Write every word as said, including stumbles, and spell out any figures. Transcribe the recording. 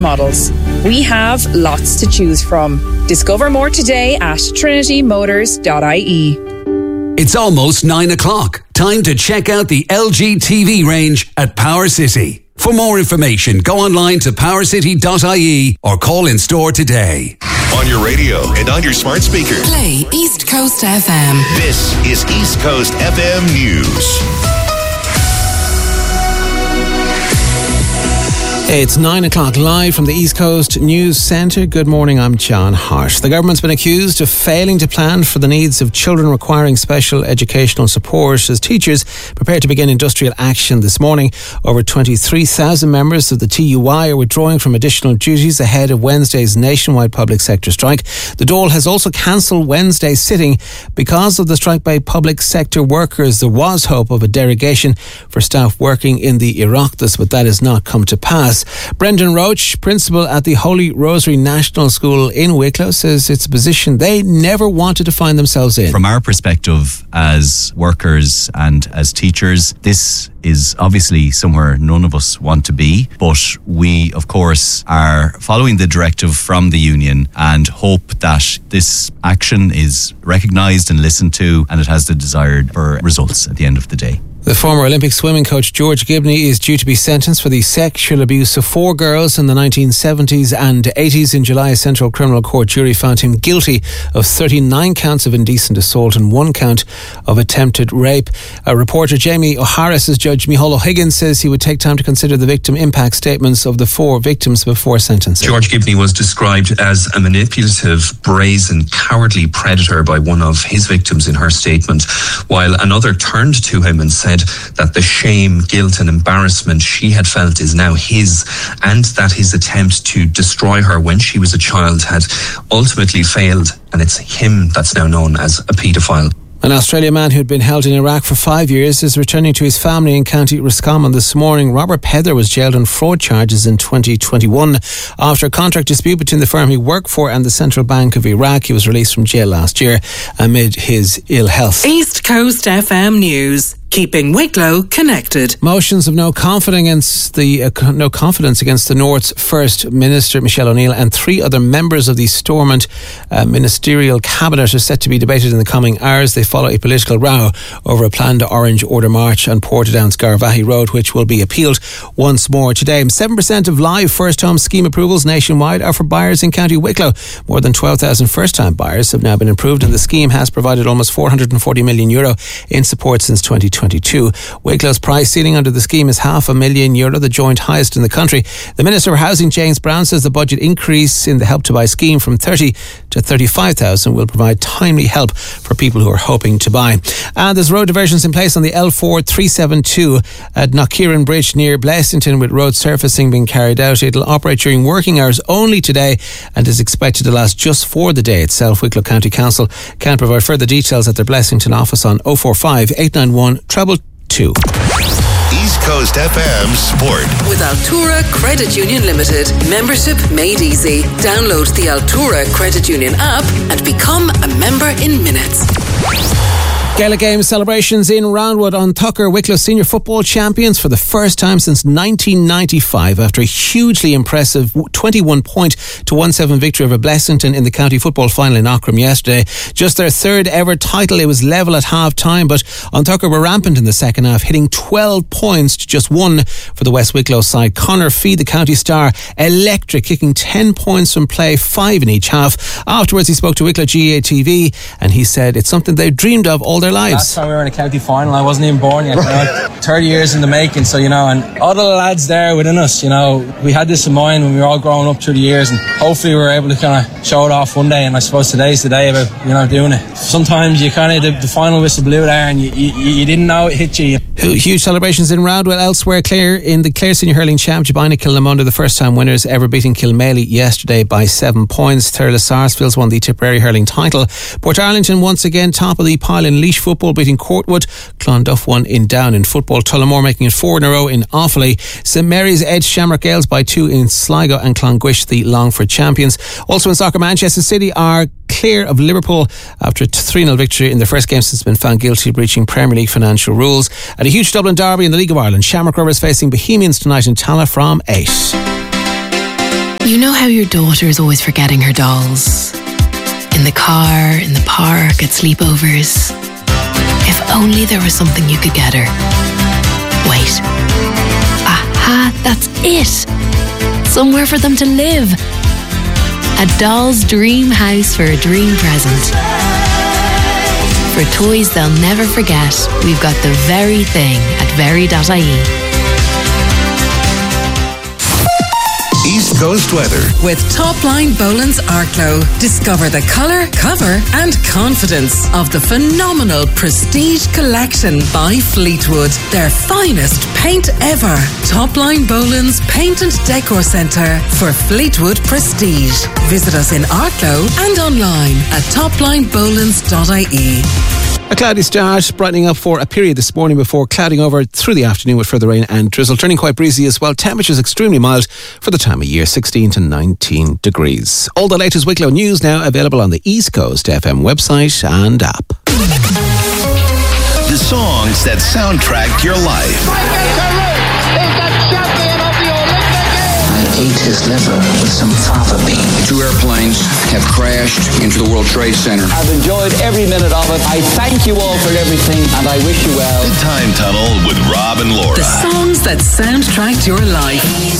models. We have lots to choose from. Discover more today at trinity motors dot I E. It's almost nine o'clock. Time to check out the L G T V range at Power City. For more information, go online to power city dot I E or call in store today. On your radio and on your smart speaker. Play East Coast F M. This is East Coast F M News. It's nine o'clock live from the East Coast News Centre. Good morning, I'm John Hart. The government's been accused of failing to plan for the needs of children requiring special educational support as teachers prepare to begin industrial action this morning. Over twenty-three thousand members of the T U I are withdrawing from additional duties ahead of Wednesday's nationwide public sector strike. The Dáil has also cancelled Wednesday's sitting because of the strike by public sector workers. There was hope of a derogation for staff working in the Oireachtas, but that has not come to pass. Brendan Roach, principal at the Holy Rosary National School in Wicklow, says it's a position they never wanted to find themselves in. From our perspective as workers and as teachers, this is obviously somewhere none of us want to be, but we of course are following the directive from the union and hope that this action is recognised and listened to and it has the desired results at the end of the day. The former Olympic swimming coach George Gibney is due to be sentenced for the sexual abuse of four girls in the nineteen seventies and eighties. In July, a Central Criminal Court jury found him guilty of thirty-nine counts of indecent assault and one count of attempted rape. A reporter Jamie O'Hara says Judge Micheál O'Higgins says he would take time to consider the victim impact statements of the four victims before sentencing. George Gibney was described as a manipulative, brazen, cowardly predator by one of his victims in her statement, while another turned to him and said that the shame, guilt and embarrassment she had felt is now his, and that his attempt to destroy her when she was a child had ultimately failed, and it's him that's now known as a paedophile. An Australian man who'd been held in Iraq for five years is returning to his family in County Roscommon this morning. Robert Pether was jailed on fraud charges in twenty twenty-one. After a contract dispute between the firm he worked for and the Central Bank of Iraq, he was released from jail last year amid his ill health. East Coast F M News. Keeping Wicklow connected. Motions of no confidence against the uh, no confidence against the North's First Minister Michelle O'Neill and three other members of the Stormont uh, ministerial cabinet are set to be debated in the coming hours. They follow a political row over a planned Orange Order march on Portadown Scarvahy Road, which will be appealed once more today. Seven percent of live first home scheme approvals nationwide are for buyers in County Wicklow. More than twelve thousand first time buyers have now been approved, and the scheme has provided almost four hundred forty million euro in support since twenty twenty-two. Wicklow's price ceiling under the scheme is half a million euro, the joint highest in the country. The Minister for Housing, James Brown, says the budget increase in the Help to Buy scheme from thirty to thirty-five thousand will provide timely help for people who are hoping to buy. And there's road diversions in place on the L four three seventy-two at Knockieran Bridge near Blessington, with road surfacing being carried out. It'll operate during working hours only today and is expected to last just for the day itself. Wicklow County Council can provide further details at their Blessington office on oh four five, eight nine one, two two two. East Coast F M Sport. With Altura Credit Union Limited. Membership made easy. Download the Altura Credit Union app and become a member in minutes. Gaelic Games celebrations in Roundwood on Tucker. Wicklow senior football champions for the first time since nineteen ninety-five after a hugely impressive twenty-one point to one seven victory over Blessington in the county football final in Aughrim yesterday. Just their third ever title. It was level at half time, but on Tucker were rampant in the second half, hitting twelve points to just one for the West Wicklow side. Connor Fee, the county star, electric, kicking ten points from play, five in each half. Afterwards he spoke to Wicklow G A T V and he said it's something they've dreamed of all their lives. Last time we were in a county final, I wasn't even born yet. You know, thirty years in the making, so you know, and all the lads there within us, you know, we had this in mind when we were all growing up through the years, and hopefully we were able to kind of show it off one day. And I suppose today's the day about, you know, doing it. Sometimes you kind of, the, the final whistle blew there and you, you, you didn't know it hit you. Huge celebrations in Roundwood. Elsewhere, Clare in the Clare Senior Hurling Championship, Ina Kilnamonda, the first time winners, ever beating Kilmaley yesterday by seven points. Thurles Sarsfields won the Tipperary Hurling title. Portarlington once again top of the pile in Laois football, beating Courtwood. Clonduff won in Down in football. Tullamore making it four in a row in Offaly. St Mary's edged Shamrock Gales by two in Sligo, and Clongwish the Longford champions. Also in soccer, Manchester City are clear of Liverpool after a three nil victory in their first game since being found guilty of breaching Premier League financial rules. And a huge Dublin derby in the League of Ireland. Shamrock Rovers facing Bohemians tonight in Tallaght from eight. You know how your daughter is always forgetting her dolls? In the car, in the park, at sleepovers. If only there was something you could get her. Wait. Aha, that's it. Somewhere for them to live. A doll's dream house for a dream present. For toys they'll never forget, we've got the very thing at very dot I E. East Coast weather. With Topline Boland's Arklow, discover the colour, cover and confidence of the phenomenal Prestige Collection by Fleetwood. Their finest paint ever. Topline Boland's Paint and Decor Centre for Fleetwood Prestige. Visit us in Arklow and online at topline bolands dot I E. A cloudy start, brightening up for a period this morning before clouding over through the afternoon with further rain and drizzle, turning quite breezy as well. Temperatures extremely mild for the time of year, sixteen to nineteen degrees. All the latest Wicklow news now available on the East Coast F M website and app. The songs that soundtracked your life. I ate his liver with some fava bean. Two airplanes have crashed into the World Trade Center. I've enjoyed every minute of it. I thank you all for everything and I wish you well. The Time Tunnel with Rob and Laura. The songs that soundtracked your life.